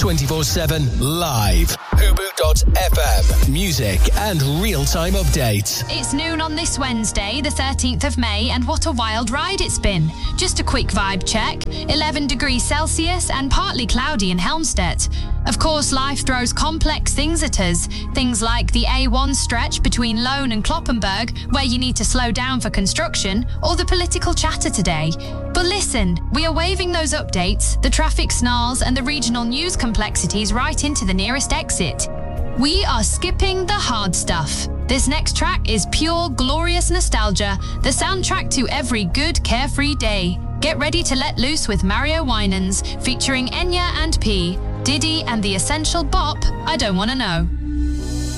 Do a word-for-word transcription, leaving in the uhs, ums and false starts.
twenty-four seven live. Hubu dot F M. Music and real-time updates. It's noon on this Wednesday, the thirteenth of May, and what a wild ride it's been. Just a quick vibe check. eleven degrees Celsius and partly cloudy in Helmstedt. Of course, life throws complex things at us. Things like the A one stretch between Loan and Kloppenburg, where you need to slow down for construction, or the political chatter today. But listen, we are waving those updates, the traffic snarls and the regional news complexities right into the nearest exit. We are skipping the hard stuff. This next track is pure, glorious nostalgia, the soundtrack to every good, carefree day. Get ready to let loose with Mario Winans, featuring Enya and P, Diddy and the essential bop, I Don't Wanna Know.